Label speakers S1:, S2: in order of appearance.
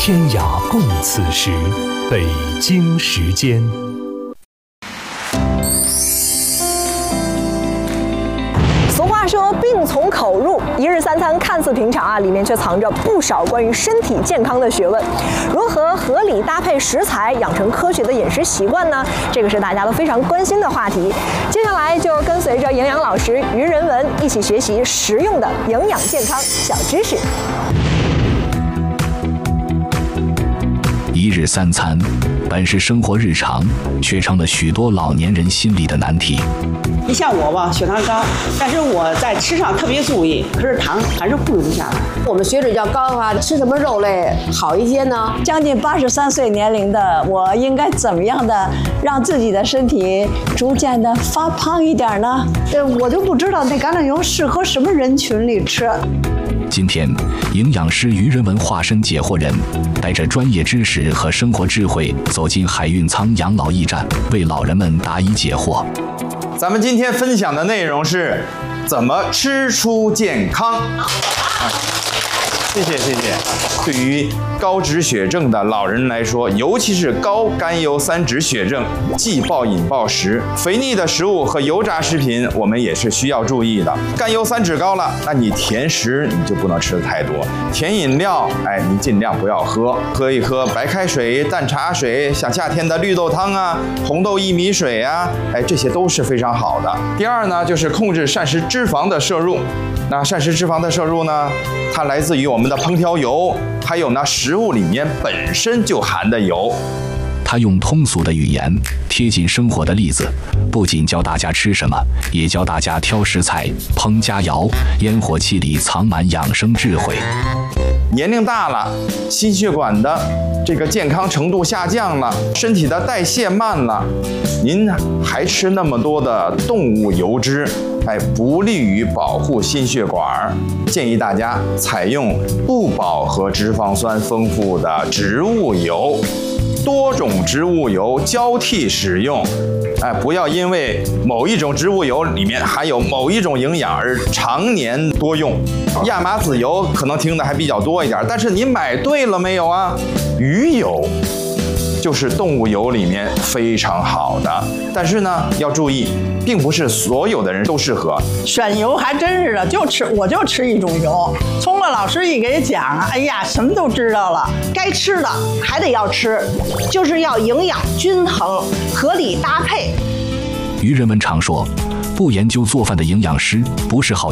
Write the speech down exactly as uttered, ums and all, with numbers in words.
S1: 天涯共此时，北京时间。
S2: 俗话说病从口入，一日三餐看似平常啊，里面却藏着不少关于身体健康的学问。如何合理搭配食材，养成科学的饮食习惯呢？这个是大家都非常关心的话题。接下来就跟随着营养老师于仁文一起学习实用的营养健康小知识。
S3: 一日三餐本是生活日常，却成了许多老年人心里的难题。
S4: 你像我吧，血糖高，但是我在吃上特别注意，可是糖还是控制不下来。
S5: 我们血脂较高的话，吃什么肉类好一些呢？
S6: 将近八十三岁年龄的我，应该怎么样的让自己的身体逐渐的发胖一点呢？
S7: 呃，我就不知道那橄榄油适合什么人群里吃。
S3: 今天，营养师于仁文化身解惑人，带着专业知识和生活智慧，走进海运仓养老驿站，为老人们答疑解惑。
S8: 咱们今天分享的内容是怎么吃出健康。啊，谢谢谢谢。对于高脂血症的老人来说，尤其是高甘油三酯血症，忌暴饮暴食，肥腻的食物和油炸食品我们也是需要注意的。甘油三酯高了，那你甜食你就不能吃的太多，甜饮料哎你尽量不要喝，喝一喝白开水、淡茶水，像夏天的绿豆汤啊、红豆薏米水啊，哎这些都是非常好的。第二呢，就是控制膳食脂肪的摄入。那膳食脂肪的摄入呢，它来自于我们的烹调油，还有呢食物里面本身就含的油。
S3: 他用通俗的语言，贴近生活的例子，不仅教大家吃什么，也教大家挑食材、烹佳肴，烟火气里藏满养生智慧。
S8: 年龄大了，心血管的这个健康程度下降了，身体的代谢慢了，您还吃那么多的动物油脂，哎，不利于保护心血管。建议大家采用不饱和脂肪酸丰富的植物油，多种植物油交替使用。哎，不要因为某一种植物油里面含有某一种营养而常年多用。亚麻籽油可能听的还比较多一点，但是你买对了没有啊？鱼油就是动物油里面非常好的，但是呢要注意，并不是所有的人都适合。
S4: 选油还真是的，就吃我就吃一种油。聪乐老师一给讲，哎呀，什么都知道了。该吃的还得要吃，就是要营养均衡，合理搭配。
S3: 于仁文常说，不研究做饭的营养师不是好